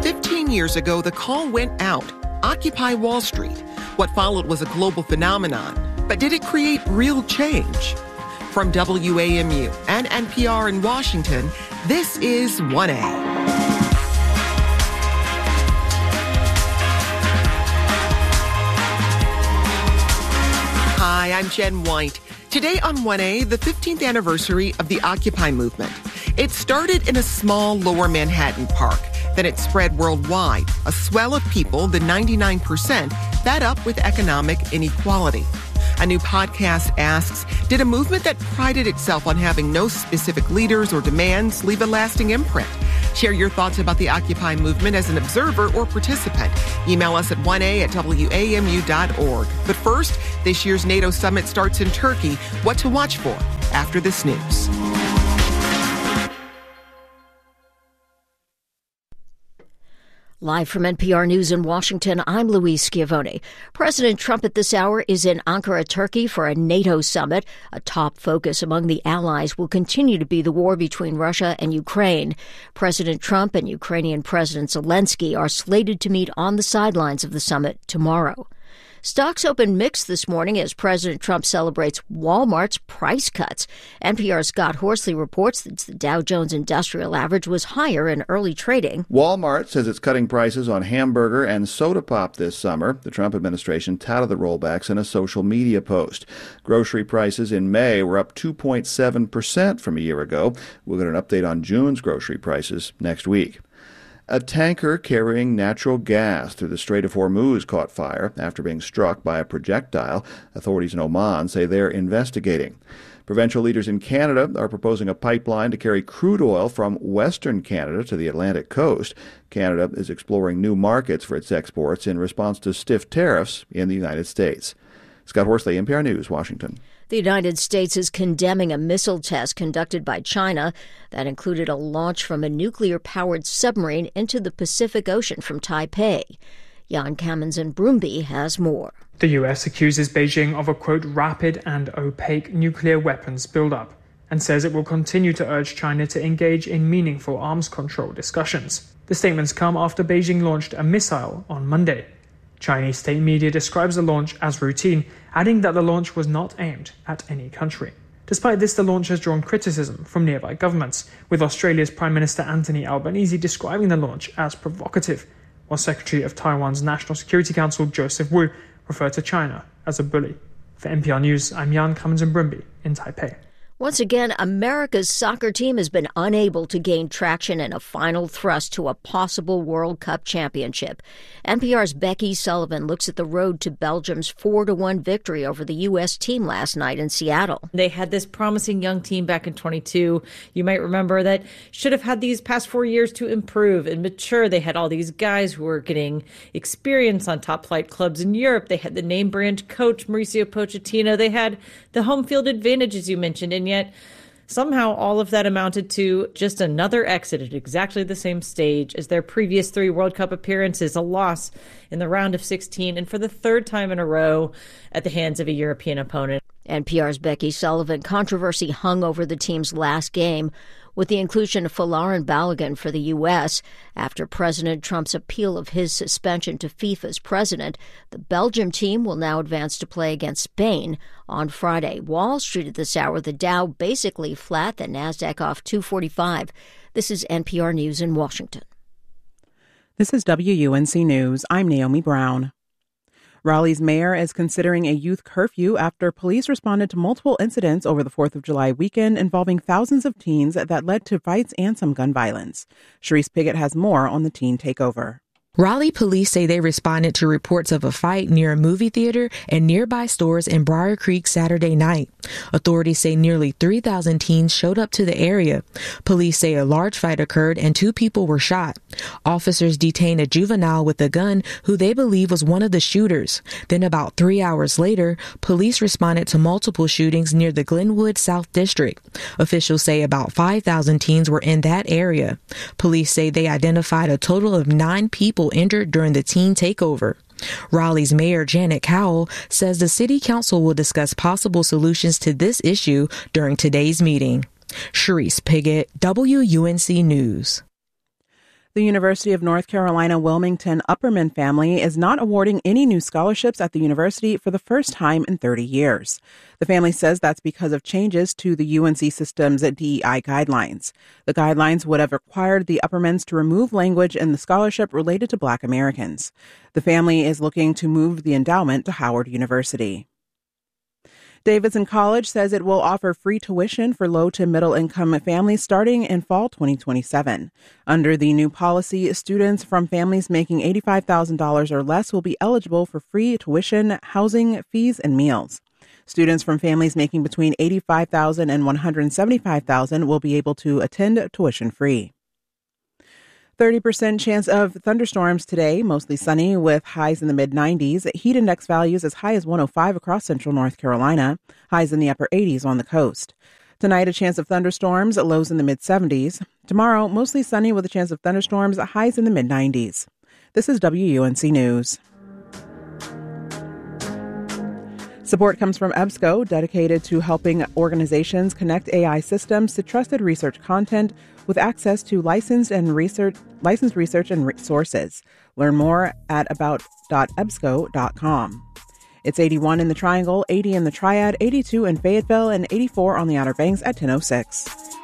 15 years ago, the call went out. Occupy Wall Street. What followed was a global phenomenon. But did it create real change? From WAMU and NPR in Washington, this is 1A. Hi, I'm Jen White. Today on 1A, the 15th anniversary of the Occupy movement. It started in a small lower Manhattan park. Then it spread worldwide. A swell of people, the 99%, fed up with economic inequality. A new podcast asks, did a movement that prided itself on having no specific leaders or demands leave a lasting imprint? Share your thoughts about the Occupy movement as an observer or participant. Email us at 1a@wamu.org. But first, this year's NATO summit starts in Turkey. What to watch for after this news. Live from NPR News in Washington, I'm Louise Schiavone. President Trump at this hour is in Ankara, Turkey for a NATO summit. A top focus among the allies will continue to be the war between Russia and Ukraine. President Trump and Ukrainian President Zelensky are slated to meet on the sidelines of the summit tomorrow. Stocks opened mixed this morning as President Trump celebrates Walmart's price cuts. NPR's Scott Horsley reports that the Dow Jones Industrial Average was higher in early trading. Walmart says it's cutting prices on hamburger and soda pop this summer. The Trump administration touted the rollbacks in a social media post. Grocery prices in May were up 2.7% from a year ago. We'll get an update on June's grocery prices next week. A tanker carrying natural gas through the Strait of Hormuz caught fire after being struck by a projectile. Authorities in Oman say they're investigating. Provincial leaders in Canada are proposing a pipeline to carry crude oil from Western Canada to the Atlantic coast. Canada is exploring new markets for its exports in response to stiff tariffs in the United States. Scott Horsley, NPR News, Washington. The United States is condemning a missile test conducted by China that included a launch from a nuclear-powered submarine into the Pacific Ocean from Taipei. Jan Kamens in Brumby has more. The U.S. accuses Beijing of a, quote, rapid and opaque nuclear weapons buildup and says it will continue to urge China to engage in meaningful arms control discussions. The statements come after Beijing launched a missile on Monday. Chinese state media describes the launch as routine, adding that the launch was not aimed at any country. Despite this, the launch has drawn criticism from nearby governments, with Australia's Prime Minister Anthony Albanese describing the launch as provocative, while Secretary of Taiwan's National Security Council Joseph Wu referred to China as a bully. For NPR News, I'm Jan Kamens in Brumby in Taipei. Once again, America's soccer team has been unable to gain traction in a final thrust to a possible World Cup championship. NPR's Becky Sullivan looks at the road to Belgium's 4-1 victory over the U.S. team last night in Seattle. They had this promising young team back in 22. You might remember that should have had these past 4 years to improve and mature. They had all these guys who were getting experience on top-flight clubs in Europe. They had the name-brand coach, Mauricio Pochettino. They had the home field advantage, as you mentioned, and yet somehow all of that amounted to just another exit at exactly the same stage as their previous 3 World Cup appearances, a loss in the round of 16, and for the third time in a row at the hands of a European opponent. NPR's Becky Sullivan. Controversy hung over the team's last game with the inclusion of Folarin Balogun for the U.S. After President Trump's appeal of his suspension to FIFA's president, the Belgium team will now advance to play against Spain on Friday. Wall Street at this hour, the Dow basically flat, the NASDAQ off 245. This is NPR News in Washington. This is WUNC News. I'm Naomi Brown. Raleigh's mayor is considering a youth curfew after police responded to multiple incidents over the 4th of July weekend involving thousands of teens that led to fights and some gun violence. Sharice Piggott has more on the teen takeover. Raleigh police say they responded to reports of a fight near a movie theater and nearby stores in Briar Creek Saturday night. Authorities say nearly 3,000 teens showed up to the area. Police say a large fight occurred and 2 people were shot. Officers detained a juvenile with a gun who they believe was one of the shooters. Then about 3 hours later, police responded to multiple shootings near the Glenwood South District. Officials say about 5,000 teens were in that area. Police say they identified a total of 9 people injured during the teen takeover. Raleigh's Mayor Janet Cowell says the City Council will discuss possible solutions to this issue during today's meeting. Sharice Piggott, WUNC News. The University of North Carolina Wilmington Upperman family is not awarding any new scholarships at the university for the first time in 30 years. The family says that's because of changes to the UNC system's DEI guidelines. The guidelines would have required the Uppermans to remove language in the scholarship related to Black Americans. The family is looking to move the endowment to Howard University. Davidson College says it will offer free tuition for low to middle income families starting in fall 2027. Under the new policy, students from families making $85,000 or less will be eligible for free tuition, housing, fees, and meals. Students from families making between $85,000 and $175,000 will be able to attend tuition free. 30% chance of thunderstorms today, mostly sunny with highs in the mid-90s. Heat index values as high as 105 across central North Carolina, highs in the upper 80s on the coast. Tonight, a chance of thunderstorms, lows in the mid-70s. Tomorrow, mostly sunny with a chance of thunderstorms, highs in the mid-90s. This is WUNC News. Support comes from EBSCO, dedicated to helping organizations connect AI systems to trusted research content with access to licensed research and sources. Learn more at about.ebsco.com. It's 81 in the Triangle, 80 in the Triad, 82 in Fayetteville, and 84 on the Outer Banks at 10:06.